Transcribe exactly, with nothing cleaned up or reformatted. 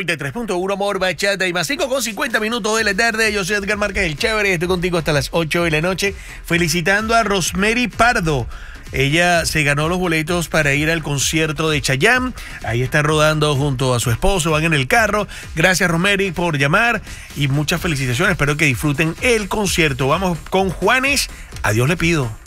noventa y tres punto uno Amor, Bachata y más. cinco con cincuenta minutos de la tarde. Yo soy Edgar Márquez, el chévere. Estoy contigo hasta las ocho de la noche. Felicitando a Rosemary Pardo. Ella se ganó los boletos para ir al concierto de Chayanne. Ahí está rodando junto a su esposo, van en el carro. Gracias, Rosemary, por llamar y muchas felicitaciones. Espero que disfruten el concierto. Vamos con Juanes. A Dios le pido.